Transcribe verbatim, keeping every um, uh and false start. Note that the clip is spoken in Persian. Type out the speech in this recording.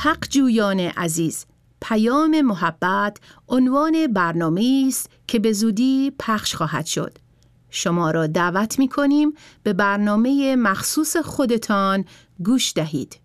حق جویان عزیز، پیام محبت عنوان برنامه‌ای است که به زودی پخش خواهد شد. شما را دعوت می‌کنیم به برنامه مخصوص خودتان گوش دهید.